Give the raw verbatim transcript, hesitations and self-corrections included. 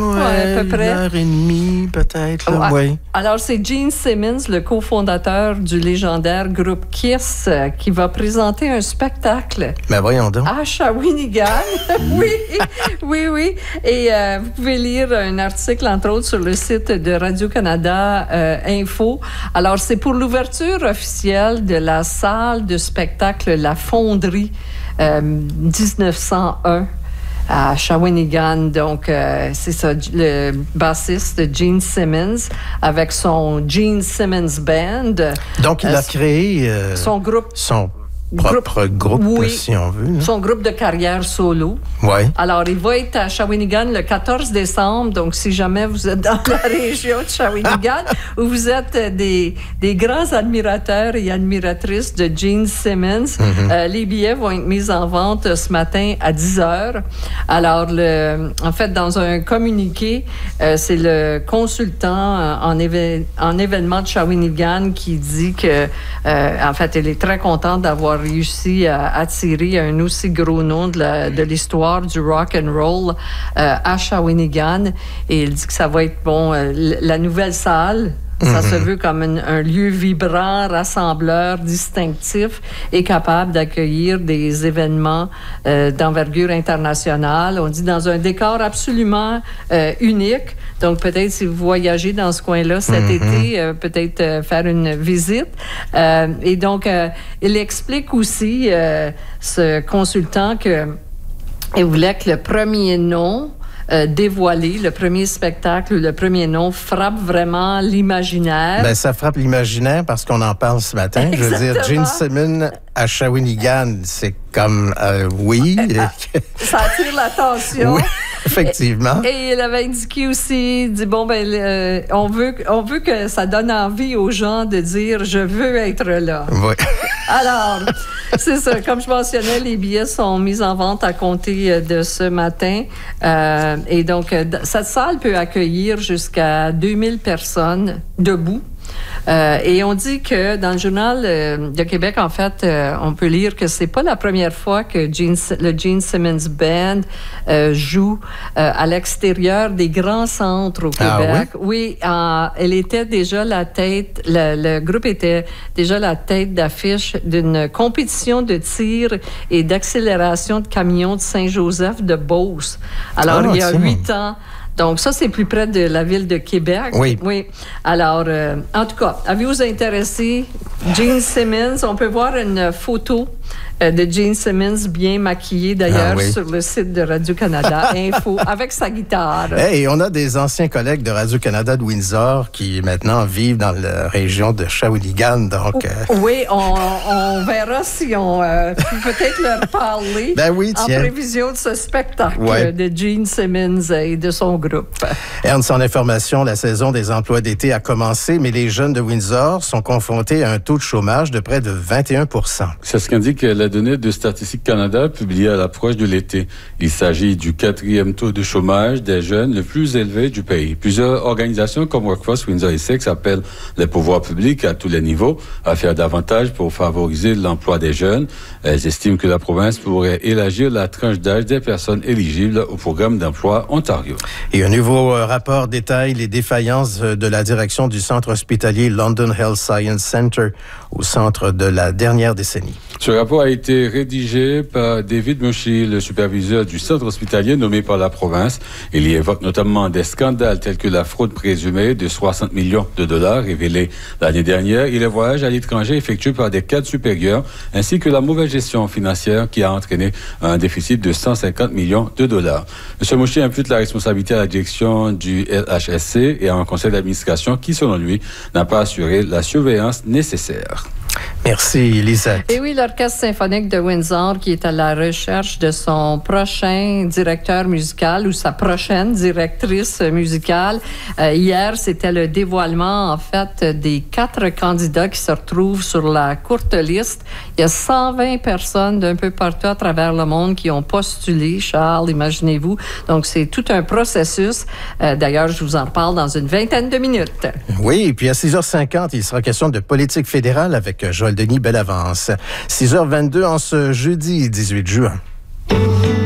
Ouais, ouais, à peu près. Une heure et demie, peut-être. Là, Oh, oui. Alors, c'est Gene Simmons, le cofondateur du légendaire groupe Kiss, euh, qui va présenter un spectacle. Ben voyons donc. À Shawinigan. oui, oui, oui. Et euh, vous pouvez lire un article, entre autres, sur le site de Radio-Canada euh, Info. Alors, c'est pour l'ouverture officielle de la salle de spectacle La Fonderie euh, dix-neuf cent un. À Shawinigan. Donc, euh, c'est ça, le bassiste Gene Simmons avec son Gene Simmons Band. Donc, il euh, a créé euh, son groupe. Son propre groupe, groupe oui, si on veut. Là. Son groupe de carrière solo. Oui. Alors, il va être à Shawinigan le quatorze décembre. Donc, si jamais vous êtes dans la région de Shawinigan ou vous êtes des, des grands admirateurs et admiratrices de Gene Simmons, mm-hmm. euh, les billets vont être mis en vente ce matin à dix heures. Alors, le, en fait, dans un communiqué, euh, c'est le consultant euh, en, éve- en événement de Shawinigan qui dit que, euh, en fait, elle est très contente d'avoir réussi à attirer un aussi gros nom de, la, de l'histoire du rock and roll euh, à Shawinigan. Et il dit que ça va être, bon, euh, la nouvelle salle. Ça mm-hmm. se veut comme un, un lieu vibrant, rassembleur, distinctif et capable d'accueillir des événements euh, d'envergure internationale. On dit dans un décor absolument euh, unique. Donc, peut-être si vous voyagez dans ce coin-là cet mm-hmm. été, euh, peut-être euh, faire une visite. Euh, et donc, euh, il explique aussi, euh, ce consultant, qu'il voulait que le premier nom Euh, dévoilé, le premier spectacle, le premier nom frappe vraiment l'imaginaire. Ben, ça frappe l'imaginaire parce qu'on en parle ce matin. Exactement. Je veux dire, Gene Simmons à Shawinigan, c'est comme, euh, oui. Ça attire l'attention. Oui, effectivement. Et, et il avait indiqué aussi, il dit, bon, ben, euh, on veut, on veut que ça donne envie aux gens de dire, je veux être là. Oui. Alors, c'est ça. Comme je mentionnais, les billets sont mis en vente à compter de ce matin. Euh, et donc, cette salle peut accueillir jusqu'à deux mille personnes debout. Euh, et on dit que dans le Journal euh, de Québec, en fait, euh, on peut lire que c'est pas la première fois que Gene, le Gene Simmons Band euh, joue euh, à l'extérieur des grands centres au Québec. Ah, oui, oui euh, elle était déjà la tête, le, le groupe était déjà la tête d'affiche d'une compétition de tir et d'accélération de camions de Saint-Joseph de Beauce. Alors, ah, il y a tiens. huit ans. Donc, ça, c'est plus près de la ville de Québec. Oui. Oui. Alors, euh, en tout cas, avez-vous intéressé? Gene Simmons, on peut voir une photo euh, de Gene Simmons bien maquillé, d'ailleurs, ah, oui. sur le site de Radio-Canada Info, avec sa guitare. Hey, on a des anciens collègues de Radio-Canada de Windsor qui, maintenant, vivent dans la région de Shawinigan, donc... Euh... Oui, on, on verra si on euh, peut peut-être leur parler ben oui, en prévision de ce spectacle ouais. de Gene Simmons et de son groupe. Ernst, en information, la saison des emplois d'été a commencé, mais les jeunes de Windsor sont confrontés à un taux de chômage de près de vingt et un pour cent. C'est ce qu'indique la donnée de Statistique Canada publiée à l'approche de l'été. Il s'agit du quatrième taux de chômage des jeunes le plus élevé du pays. Plusieurs organisations comme Workforce Windsor Essex appellent les pouvoirs publics à tous les niveaux à faire davantage pour favoriser l'emploi des jeunes. Elles estiment que la province pourrait élargir la tranche d'âge des personnes éligibles au programme d'emploi Ontario. Et un nouveau rapport détaille les défaillances de la direction du centre hospitalier London Health Science Centre au centre de la dernière décennie. Ce rapport a été rédigé par David Mushy, le superviseur du centre hospitalier nommé par la province. Il y évoque notamment des scandales tels que la fraude présumée de soixante millions de dollars révélée l'année dernière et les voyages à l'étranger effectués par des cadres supérieurs, ainsi que la mauvaise gestion financière qui a entraîné un déficit de cent cinquante millions de dollars. M. Mushy impute la responsabilité à la direction du L H S C et à un conseil d'administration qui, selon lui, n'a pas assuré la surveillance nécessaire. Merci, Lisette. Et oui, l'Orchestre symphonique de Windsor qui est à la recherche de son prochain directeur musical ou sa prochaine directrice musicale. Euh, hier, c'était le dévoilement, en fait, des quatre candidats qui se retrouvent sur la courte liste. Il y a cent vingt personnes d'un peu partout à travers le monde qui ont postulé, Charles, imaginez-vous. Donc, c'est tout un processus. Euh, d'ailleurs, je vous en parle dans une vingtaine de minutes. Oui, et puis à six heures cinquante, il sera question de politique fédérale avec Joël Denis Bellavance. six heures vingt-deux en ce jeudi dix-huit juin.